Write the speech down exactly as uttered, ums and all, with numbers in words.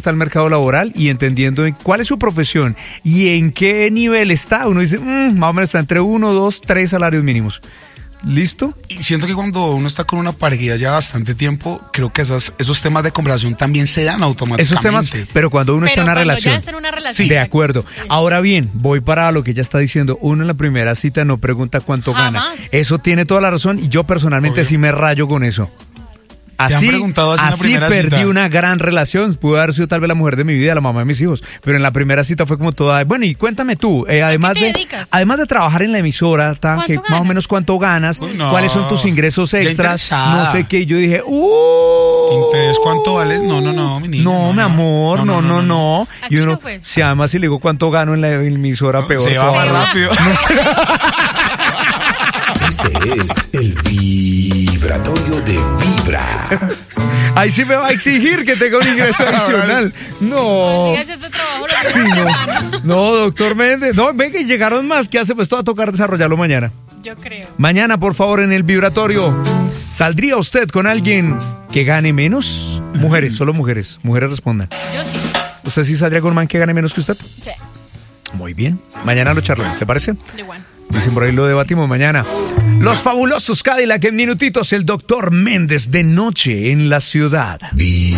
está el mercado laboral y entendiendo en cuál es su profesión y en qué nivel está, uno dice, mmm, más o menos está entre uno, dos, tres salarios mínimos. ¿Listo? Y siento que cuando uno está con una pareja ya bastante tiempo, creo que esos, esos temas de conversación también se dan automáticamente. Esos temas, pero cuando uno pero está en una cuando relación. ya está en una relación. Sí, de acuerdo. Ahora bien, voy para lo que ella está diciendo. Uno en la primera cita no pregunta cuánto Jamás. gana. Eso tiene toda la razón y yo personalmente Obvio. sí me rayo con eso. ¿Te han Así, preguntado así en la así primera perdí cita? una gran relación. Pudo haber sido tal vez la mujer de mi vida, la mamá de mis hijos. Pero en la primera cita fue como toda. Bueno, y cuéntame tú, eh, además te de dedicas? además de trabajar en la emisora, tan, que ¿Cuánto más o ganas? menos cuánto ganas, Uy, no. cuáles son tus ingresos Ya extras, interesada. no sé qué. Y yo dije, ¡uh! Entonces, ¿cuánto vales? No, no, no, mi niña. No, mi amor, no, no, no. Aquí Y uno, no fue. si además si le digo cuánto gano en la emisora, peor. Se va todavía. más rápido. Este es el vibratorio de Vibra. Ahí sí me va a exigir que tenga un ingreso adicional. No. Sigue haciendo trabajo lo Sí, que no. gana. No, doctor Méndez. No, ven que llegaron más. ¿Qué hace? Pues todo va a tocar desarrollarlo mañana. Yo creo. Mañana, por favor, en el vibratorio. ¿Saldría usted con alguien que gane menos? Mujeres, solo mujeres. Mujeres respondan. Yo sí. ¿Usted sí saldría con un man que gane menos que usted? Sí. Muy bien. Mañana lo charlamos, ¿te parece? De igual. Dicen por ahí lo debatimos mañana. Los fabulosos Cadillac en minutitos. El doctor Méndez de noche en la ciudad.